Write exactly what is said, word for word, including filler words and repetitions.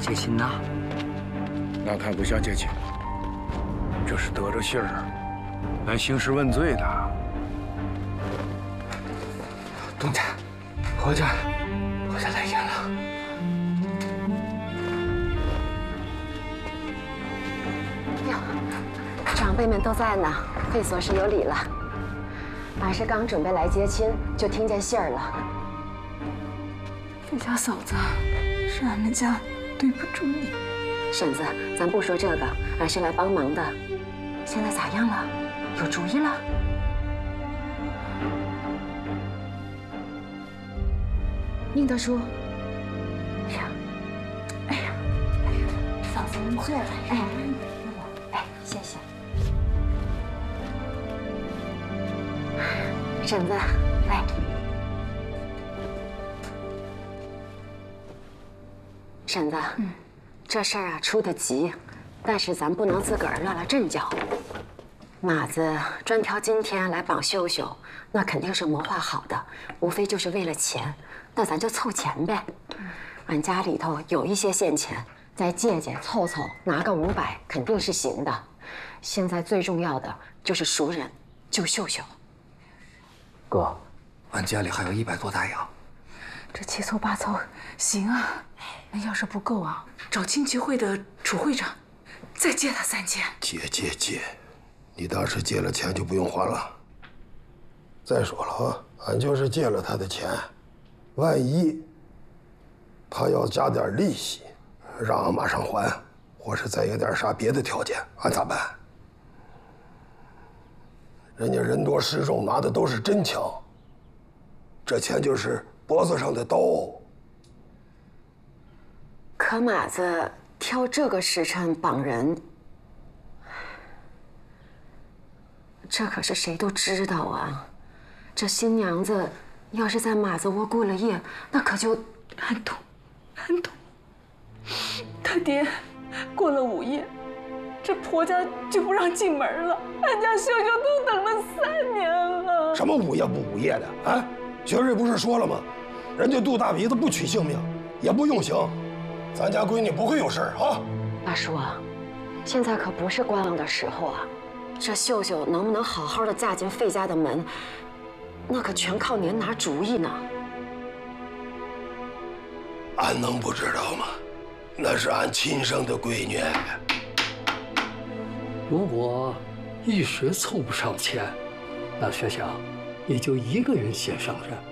接亲呐？ 那他不像接亲，这是得着信儿来兴师问罪的。 东家，侯家，侯家来言了。 哟，长辈们都在呢，会所是有礼了。俺是刚准备来接亲，就听见信儿了。 费家嫂子，是俺们家对不住你。 婶子，咱不说这个，俺是来帮忙的。现在咋样了？有主意了？宁德叔，哎呀，哎呀，哎呀，嫂子您坐吧。哎，哎，谢谢。婶子，来。婶子，嗯，这事儿啊出得急，但是咱不能自个儿落了阵脚。马子专挑今天来绑秀秀，那肯定是谋划好的，无非就是为了钱。那咱就凑钱呗。俺家里头有一些现钱，再借借凑凑，拿个五百肯定是行的。现在最重要的就是赎人，救秀秀。 哥，俺家里还有一百多大洋， 这七凑八凑，行啊。那要是不够啊，找经济会的楚会长，再借他三千。 借借借，你当时借了钱就不用还了。再说了啊，俺就是借了他的钱，万一他要加点利息，让俺马上还，或是再有点啥别的条件，俺咋办？人家人多势众，拿的都是真枪，这钱就是脖子上的刀。 可马子挑这个时辰绑人，这可是谁都知道啊。这新娘子要是在马子窝过了夜，那可就…… 俺懂，俺懂。他爹过了午夜，这婆家就不让进门了。俺家秀秀都等了三年了。 什么午夜不午夜的啊？学瑞不是说了吗？人家杜大鼻子不取性命，也不用刑。咱家闺女不会有事儿啊！ 大叔啊，现在可不是观望的时候啊！这秀秀能不能好好的嫁进费家的门，那可全靠您拿主意呢。 俺能不知道吗？那是俺亲生的闺女。 如果一时凑不上钱，那学校也就一个人先上任。